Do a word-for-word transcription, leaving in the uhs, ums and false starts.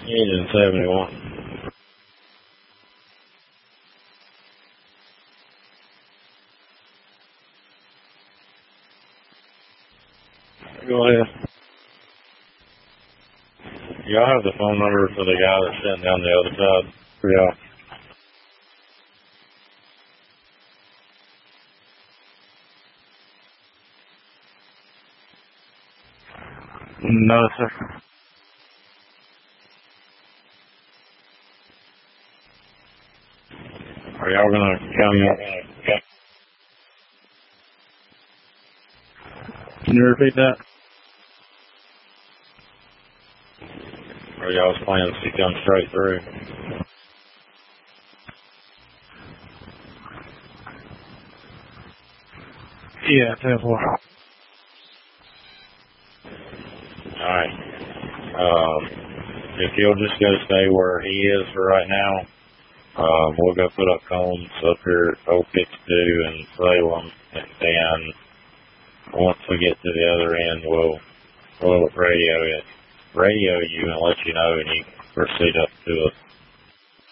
Engine seventy-one. Go ahead. Y'all have the phone number for the guy that's sitting down the other side for y'all? No, sir. Are y'all gonna come? Can you repeat that? Or y'all's plans to come straight through? Yeah, ten four. Alright. Um, if you'll just go stay where he is for right now, um, we'll go put up cones up here at oh six two and Salem, and then once we get to the other end, we'll, we'll radio it, radio you and let you know, and you can proceed up to us.